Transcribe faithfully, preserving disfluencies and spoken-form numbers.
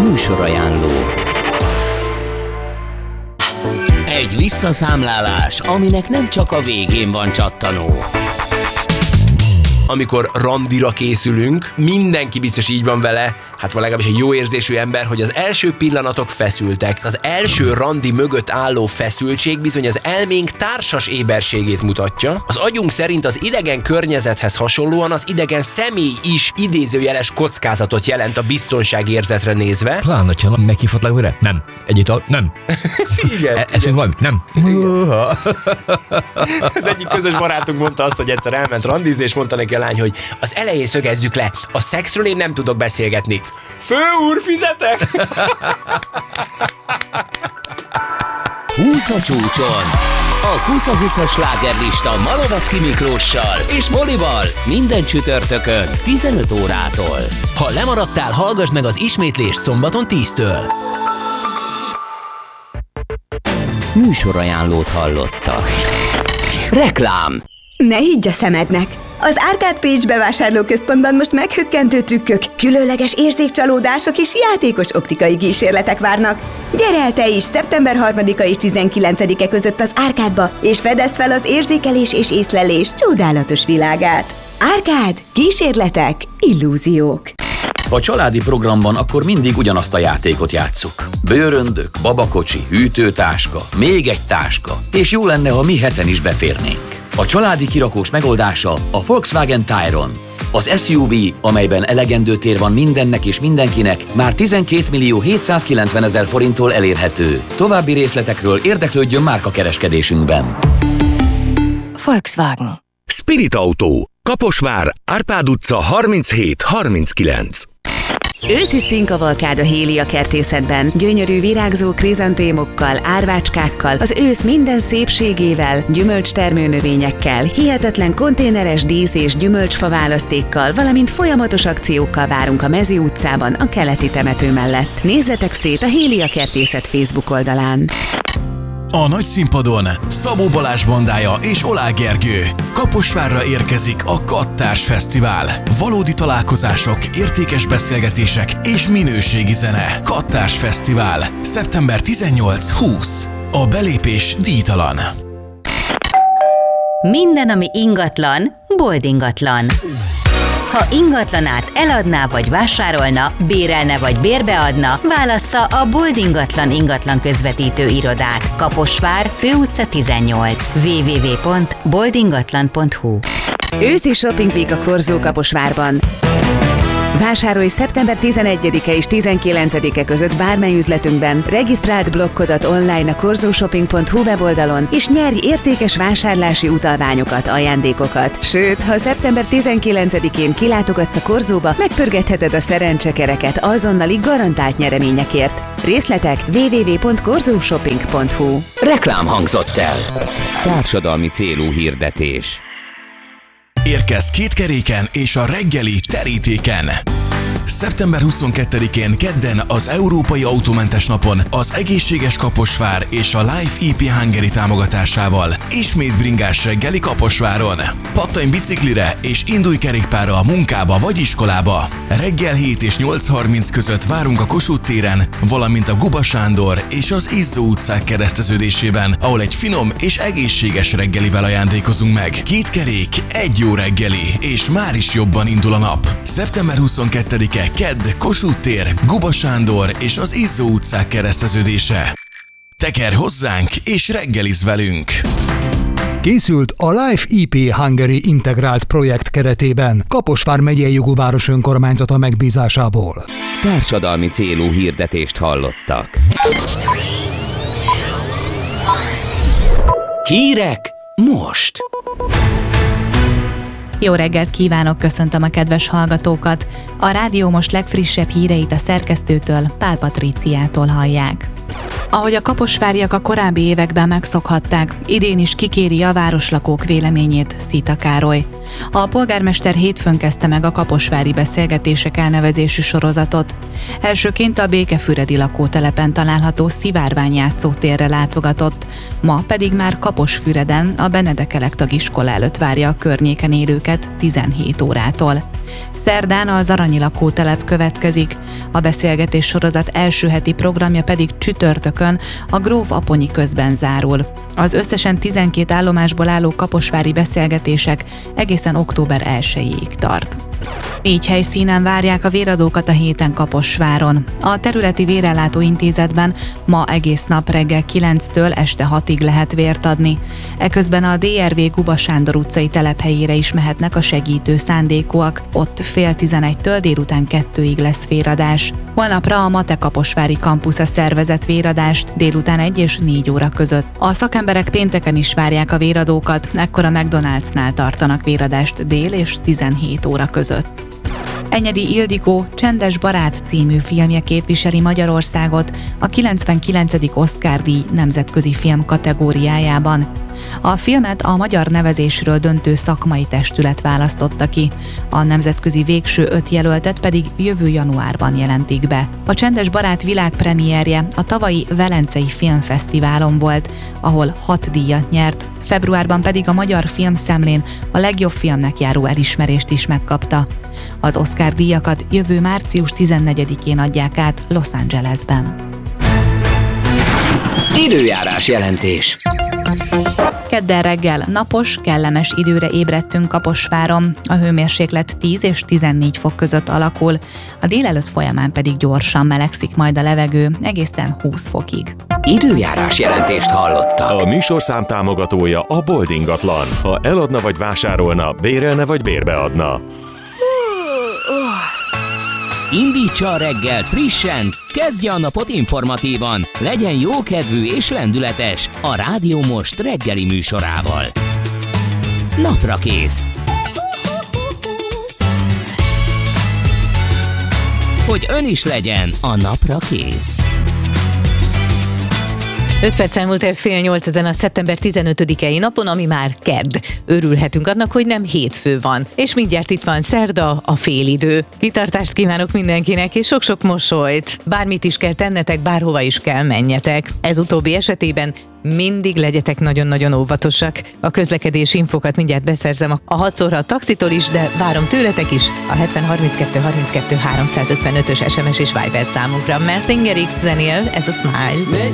Műsorajánló. Egy visszaszámlálás, aminek nem csak a végén van csattanó. Amikor randira készülünk, mindenki biztos így van vele, hát vagy legalábbis egy jó érzésű ember, hogy az első pillanatok feszültek. Az első randi mögött álló feszültség bizony az elménk társas éberségét mutatja. Az agyunk szerint az idegen környezethez hasonlóan az idegen személy is idézőjeles kockázatot jelent a biztonságérzetre nézve. Pláne, hogyha meghívhatlak újra? Nem. Együtt nem. Igen. E- Eszünk valami? Nem. Az egyik közös barátunk mondta azt, hogy egyszer elment randizni, és mondta neki a lány, hogy az elején szögezzük le, a szexről én nem tudok beszélgetni. Főúr, fizetek! húsz a csúcson. A húsz-húszas slágerlista Malovecki Miklóssal és Molival minden csütörtökön tizenöt órától. Ha lemaradtál, hallgass meg az ismétlést szombaton tíztől. Műsorajánlót hallottak. Reklám. Ne higgy a szemednek! Az Arcade Page bevásárlóközpontban most meghökkentő trükkök, különleges érzékcsalódások és játékos optikai kísérletek várnak. Gyere el te is szeptember harmadika és tizenkilencedike között az Arcade-ba, és fedezd fel az érzékelés és észlelés csodálatos világát. Arcade. Kísérletek, illúziók. A családi programban akkor mindig ugyanazt a játékot játsszuk. Bőröndök, babakocsi, hűtőtáska, még egy táska, és jó lenne, ha mi heten is beférnénk. A családi kirakós megoldása a Volkswagen Tayron. Az es u vé, amelyben elegendő tér van mindennek és mindenkinek, már tizenkét millió hétszázkilencvenezer forinttól elérhető. További részletekről érdeklődjön márkakereskedésünkben. Volkswagen. Spirit Autó. Kaposvár, Árpád utca harminchét harminckilenc. Őszi színkavalkád a Hélia kertészetben. Gyönyörű virágzó krizantémokkal, árvácskákkal, az ősz minden szépségével, gyümölcstermő növényekkel, hihetetlen konténeres dísz és gyümölcsfa választékkal, valamint folyamatos akciókkal várunk a Mezi utcában, a keleti temető mellett. Nézzetek szét a Hélia kertészet Facebook oldalán. A nagy színpadon Szabó Balázs bandája és Oláh Gergő. Kaposvárra érkezik a Kattárs Fesztivál. Valódi találkozások, értékes beszélgetések és minőségi zene. Kattárs Fesztivál. szeptember tizennyolc-húsz. A belépés díjtalan. Minden, ami ingatlan, boldingatlan. Ha ingatlanát eladná vagy vásárolna, bérelne vagy bérbeadna, válassza a Bold Ingatlan ingatlan közvetítő irodát. Kaposvár, Főutca tizennyolc. double-u double-u double-u pont bold ingatlan pont hu. Őszi Shopping Week a Korzó Kaposvárban. Vásárolj szeptember tizenegyedike és tizenkilencedike között bármely üzletünkben, regisztráld blokkodat online a korzóshopping pont hu weboldalon, és nyerj értékes vásárlási utalványokat, ajándékokat. Sőt, ha szeptember tizenkilencedikén kilátogatsz a Korzóba, megpörgetheted a szerencsekereket azonnali garantált nyereményekért. Részletek double-u double-u double-u pont korzóshopping pont hu. Reklám hangzott el. Társadalmi célú hirdetés. Érkezz kétkeréken és a reggeli terítéken. szeptember huszonkettedikén kedden az Európai Autómentes Napon az Egészséges Kaposvár és a Life í pé Hungary támogatásával ismét bringás reggeli Kaposváron. Pattanj biciklire és indulj kerékpárra a munkába vagy iskolába. Reggel hét és nyolc harminc között várunk a Kossuth téren, valamint a Guba Sándor és az Izzó utcák kereszteződésében, ahol egy finom és egészséges reggelivel ajándékozunk meg. Két kerék, egy jó reggeli, és már is jobban indul a nap. szeptember huszonkettedike kedd, Kossuth tér, Guba Sándor és az Izzó utcák kereszteződése. Tekerj hozzánk és reggelizz velünk! Készült a Life í pé Hungary integrált projekt keretében, Kaposvár megyei jogúváros önkormányzata megbízásából. Társadalmi célú hirdetést hallottak. Hírek most! Jó reggelt kívánok, köszöntöm a kedves hallgatókat! A rádió most legfrissebb híreit a szerkesztőtől, Pál Patríciától hallják. Ahogy a kaposváriak a korábbi években megszokhatták, idén is kikéri a városlakók véleményét Szita Károly. A polgármester hétfőn kezdte meg a kaposvári beszélgetések elnevezésű sorozatot. Elsőként a Békefüredi lakótelepen található Szivárvány játszótérre látogatott, ma pedig már Kaposfüreden a Benedek Elektak iskola előtt várja a környéken élőket tizenhét órától. Szerdán az Aranyi lakótelep következik, a beszélgetés sorozat első heti programja pedig csütörtökön a Gróf Aponyi közben zárul. Az összesen tizenkét állomásból álló kaposvári beszélgetések egészen október elsejéig tart. Négy helyszínen várják a véradókat a héten Kaposváron. A területi vérellátó intézetben ma egész nap reggel kilenctől este hatig lehet vért adni. Eközben a dé er vé Guba Sándor utcai telephelyére is mehetnek a segítő szándékúak. Ott fél tizenegytől délután kettőig lesz véradás. Holnapra a Mate Kaposvári Campusza szervezett véradást délután egy és négy óra között. A szakemberek pénteken is várják a véradókat, ekkor a McDonald'snál tartanak véradást dél és tizenhét óra között. Enyedi Ildikó Csendes barát című filmje képviseli Magyarországot a kilencvenkilencedik Oscar-díj nemzetközi film kategóriájában. A filmet a magyar nevezésről döntő szakmai testület választotta ki, a nemzetközi végső öt jelöltet pedig jövő januárban jelentik be. A Csendes barát világpremierje a tavalyi Velencei Filmfesztiválon volt, ahol hat díjat nyert, februárban pedig a Magyar Filmszemlén a legjobb filmnek járó elismerést is megkapta. Az Oscar-díjakat jövő március tizennegyedikén adják át Los Angelesben. Időjárás jelentés. Kedden reggel napos, kellemes időre ébredtünk Kaposváron, a hőmérséklet tíz és tizennégy fok között alakul, a délelőtt folyamán pedig gyorsan melegszik majd a levegő, egészen húsz fokig. Időjárás jelentést hallottak. A műsorszám támogatója a Boldingatlan. Ha eladna vagy vásárolna, bérelne vagy bérbeadna. Indítsa a reggelt frissen, kezdje a napot informatívan, legyen jókedvű és lendületes a Rádió Most reggeli műsorával. Naprakész. Hogy ön is legyen a napra kész. öt perc elmúlt el fél nyolc ezen a szeptember tizenötödikei napon, ami már kedd. Örülhetünk annak, hogy nem hétfő van. És mindjárt itt van szerda, a félidő. Kitartást kívánok mindenkinek, és sok-sok mosolyt. Bármit is kell tennetek, bárhova is kell menjetek. Ez utóbbi esetében mindig legyetek nagyon-nagyon óvatosak. A közlekedési infokat mindjárt beszerzem a hatszorra a taxitól is, de várom tőletek is a hetven harminckettő harminckettő háromszázötvenötös es em es és Viber számunkra. Mert Inger X zenél, ez a Smile.